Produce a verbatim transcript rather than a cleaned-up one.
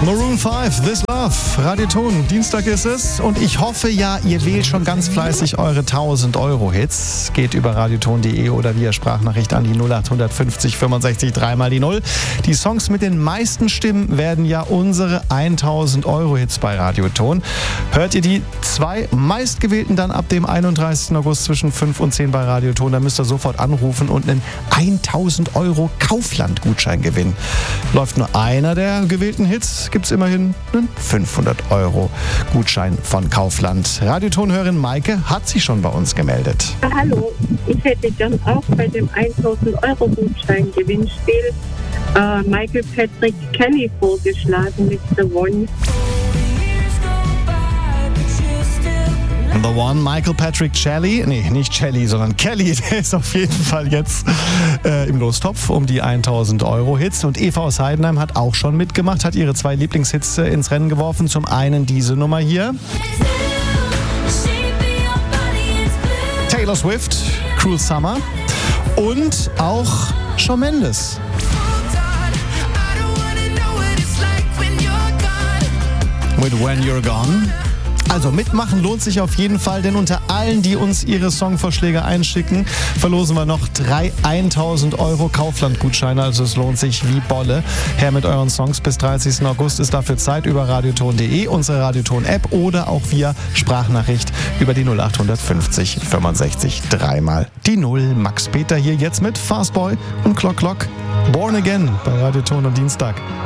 Maroon fünf, This Love, Radioton, Dienstag ist es und ich hoffe ja, ihr wählt schon ganz fleißig eure tausend Euro Hits. Geht über radioton punkt de oder via Sprachnachricht an die null acht fünfzig fünfundsechzig dreimal die null. Die Songs mit den meisten Stimmen werden ja unsere tausend Euro Hits bei Radioton. Hört ihr die zwei meistgewählten dann ab dem einunddreißigsten August zwischen fünf und zehn bei Radioton, dann müsst ihr sofort anrufen und einen tausend Euro Kaufland-Gutschein gewinnen. Läuft nur einer der gewählten Hits, gibt es immerhin einen fünfhundert Euro Gutschein von Kaufland. Radiotonhörerin Maike hat sich schon bei uns gemeldet. Hallo, ich hätte gern auch bei dem tausend Euro Gutschein Gewinnspiel äh, Michael Patrick Kelly vorgeschlagen mit The One. The One, Michael Patrick Kelly, nee, nicht Kelly, sondern Kelly, der ist auf jeden Fall jetzt äh, im Lostopf um die tausend Euro Hits. Und Eva aus Heidenheim hat auch schon mitgemacht, hat ihre zwei Lieblingshits äh, ins Rennen geworfen. Zum einen diese Nummer hier. Taylor Swift, Cruel Summer. Und auch Shawn Mendes. With When You're Gone. Also mitmachen lohnt sich auf jeden Fall, denn unter allen, die uns ihre Songvorschläge einschicken, verlosen wir noch drei tausend Euro Kaufland-Gutscheine. Also es lohnt sich wie Bolle. Her mit euren Songs bis dreißigsten August ist dafür Zeit über radioton punkt de, unsere Radioton-App oder auch via Sprachnachricht über die null acht fünfzig fünfundsechzig dreimal die null. Max Peter hier jetzt mit Fastboy und Clock Clock. Born Again bei Radioton am Dienstag.